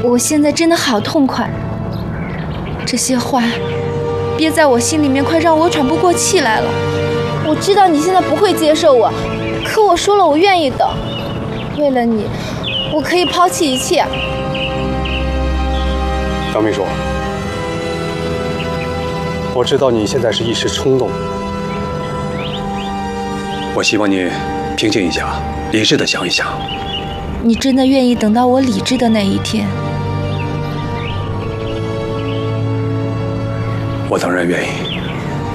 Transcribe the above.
我现在真的好痛快，这些话憋在我心里面，快让我喘不过气来了。我知道你现在不会接受我，可我说了，我愿意等。为了你，我可以抛弃一切。 张秘书，我知道你现在是一时冲动，我希望你平静一下，理智的想一想。 你真的愿意等到我理智的那一天？ 我当然愿意。